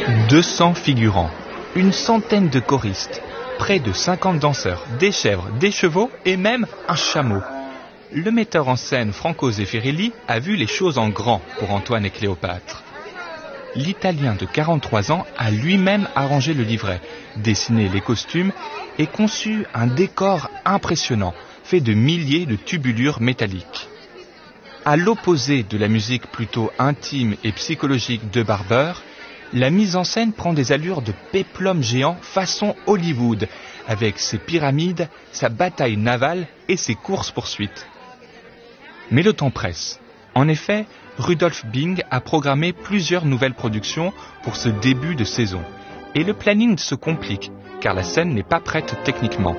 200 figurants, une centaine de choristes, près de 50 danseurs, des chèvres, des chevaux et même un chameau. Le metteur en scène Franco Zeffirelli a vu les choses en grand pour Antoine et Cléopâtre. L'Italien de 43 ans a lui-même arrangé le livret, dessiné les costumes et conçu un décor impressionnant, fait de milliers de tubulures métalliques. À l'opposé de la musique plutôt intime et psychologique de Barber, la mise en scène prend des allures de péplum géant façon Hollywood, avec ses pyramides, sa bataille navale et ses courses-poursuites. Mais le temps presse. En effet, Rudolf Bing a programmé plusieurs nouvelles productions pour ce début de saison. Et le planning se complique, car la scène n'est pas prête techniquement.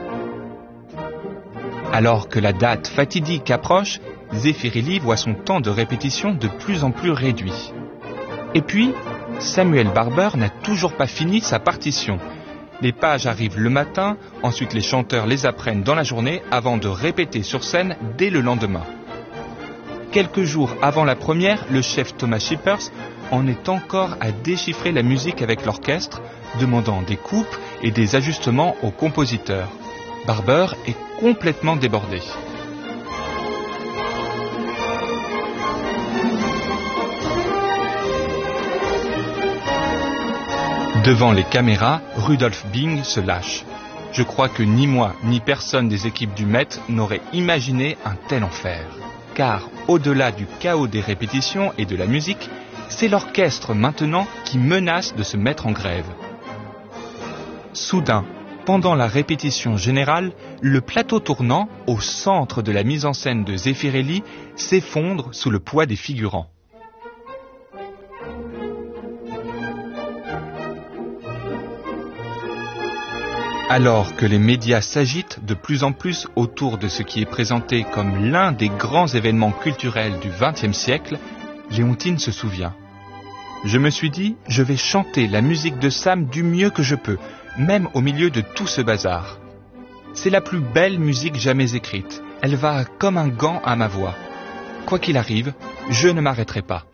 Alors que la date fatidique approche, Zeffirelli voit son temps de répétition de plus en plus réduit. Et puis, Samuel Barber n'a toujours pas fini sa partition. Les pages arrivent le matin, ensuite les chanteurs les apprennent dans la journée avant de répéter sur scène dès le lendemain. Quelques jours avant la première, le chef Thomas Shippers en est encore à déchiffrer la musique avec l'orchestre, demandant des coupes et des ajustements aux compositeurs. Barber est complètement débordé. Devant les caméras, Rudolf Bing se lâche. Je crois que ni moi, ni personne des équipes du Met n'aurait imaginé un tel enfer. Car, au-delà du chaos des répétitions et de la musique, c'est l'orchestre maintenant qui menace de se mettre en grève. Soudain, pendant la répétition générale, le plateau tournant, au centre de la mise en scène de Zeffirelli, s'effondre sous le poids des figurants. Alors que les médias s'agitent de plus en plus autour de ce qui est présenté comme l'un des grands événements culturels du XXe siècle, Léontine se souvient. Je me suis dit, je vais chanter la musique de Sam du mieux que je peux, même au milieu de tout ce bazar. C'est la plus belle musique jamais écrite. Elle va comme un gant à ma voix. Quoi qu'il arrive, je ne m'arrêterai pas.